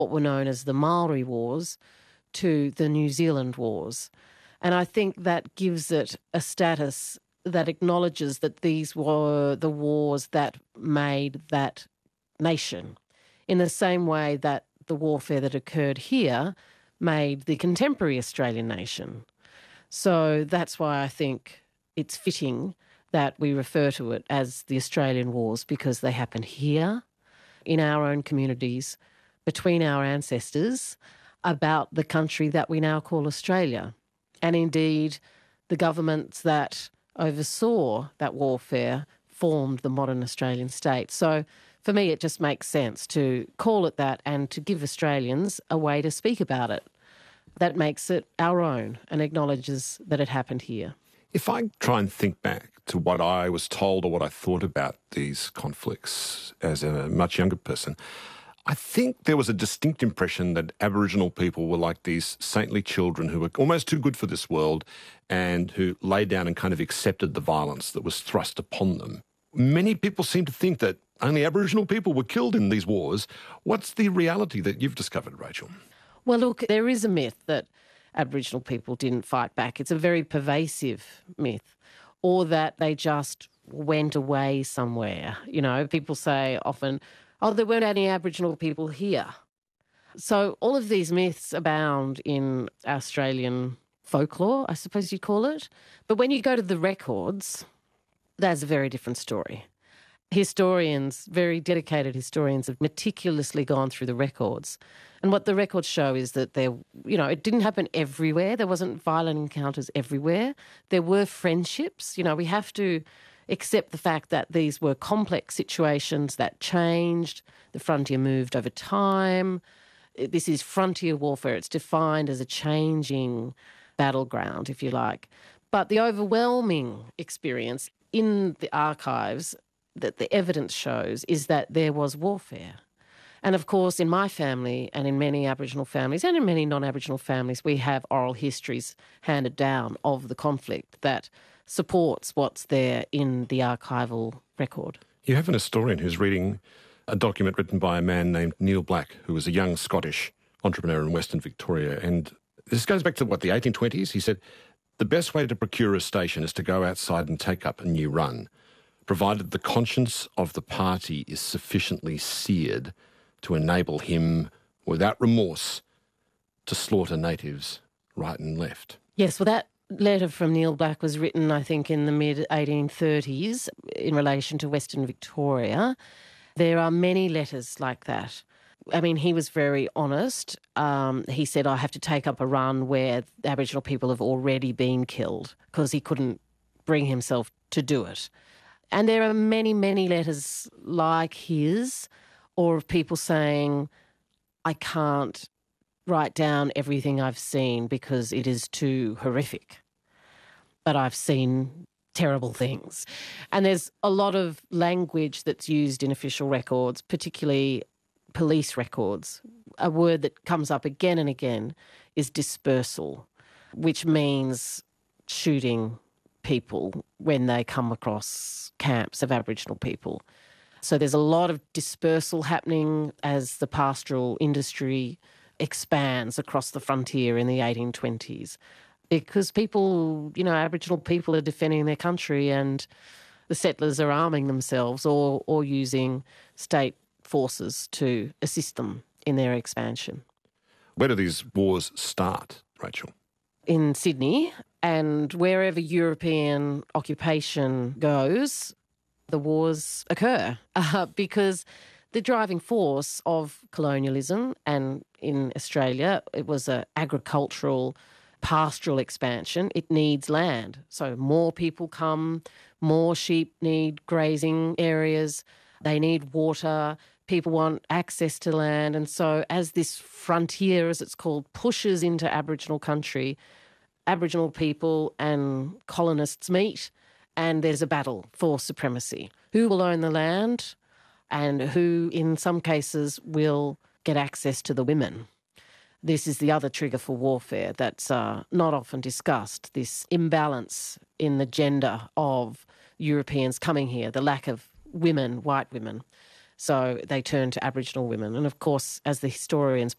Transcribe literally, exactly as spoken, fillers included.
what were known as the Maori Wars to the New Zealand Wars. And I think that gives it a status that acknowledges that these were the wars that made that nation, in the same way that the warfare that occurred here made the contemporary Australian nation. So that's why I think it's fitting that we refer to it as the Australian Wars, because they happened here, in our own communities, between our ancestors, about the country that we now call Australia. And indeed, the governments that oversaw that warfare formed the modern Australian state. So for me, it just makes sense to call it that and to give Australians a way to speak about it. That makes it our own and acknowledges that it happened here. If I try and think back to what I was told or what I thought about these conflicts as a much younger person, I think there was a distinct impression that Aboriginal people were like these saintly children who were almost too good for this world and who lay down and kind of accepted the violence that was thrust upon them. Many people seem to think that only Aboriginal people were killed in these wars. What's the reality that you've discovered, Rachel? Well, look, there is a myth that Aboriginal people didn't fight back. It's a very pervasive myth, or that they just went away somewhere. You know, people say often, oh, there weren't any Aboriginal people here. So all of these myths abound in Australian folklore, I suppose you'd call it. But when you go to the records, that's a very different story. Historians, very dedicated historians, have meticulously gone through the records. And what the records show is that there, you know, it didn't happen everywhere. There wasn't violent encounters everywhere. There were friendships. You know, we have to accept the fact that these were complex situations that changed. The frontier moved over time. This is frontier warfare. It's defined as a changing battleground, if you like. But the overwhelming experience in the archives that the evidence shows is that there was warfare. And of course, in my family and in many Aboriginal families and in many non-Aboriginal families, we have oral histories handed down of the conflict that supports what's there in the archival record. You have an historian who's reading a document written by a man named Neil Black, who was a young Scottish entrepreneur in Western Victoria. And this goes back to, what, the eighteen twenties? He said, the best way to procure a station is to go outside and take up a new run, provided the conscience of the party is sufficiently seared to enable him, without remorse, to slaughter natives right and left. Yes, well, that letter from Neil Black was written, I think, in the mid eighteen thirties in relation to Western Victoria. There are many letters like that. I mean, he was very honest. Um, he said, I have to take up a run where Aboriginal people have already been killed, because he couldn't bring himself to do it. And there are many, many letters like his, or of people saying, I can't write down everything I've seen because it is too horrific. But I've seen terrible things. And there's a lot of language that's used in official records, particularly police records. A word that comes up again and again is dispersal, which means shooting people when they come across camps of Aboriginal people. So there's a lot of dispersal happening as the pastoral industry expands across the frontier in the eighteen twenties, because people, you know, Aboriginal people are defending their country and the settlers are arming themselves or, or using state forces to assist them in their expansion. Where do these wars start, Rachel? In Sydney, and wherever European occupation goes, the wars occur uh, because the driving force of colonialism, and in Australia it was an agricultural, pastoral expansion. It needs land. So more people come, more sheep need grazing areas, they need water, people want access to land. And so as this frontier, as it's called, pushes into Aboriginal country, Aboriginal people and colonists meet, and there's a battle for supremacy. Who will own the land and who, in some cases, will get access to the women? This is the other trigger for warfare that's uh, not often discussed, this imbalance in the gender of Europeans coming here, the lack of women, white women. So they turned to Aboriginal women. And of course, as the historians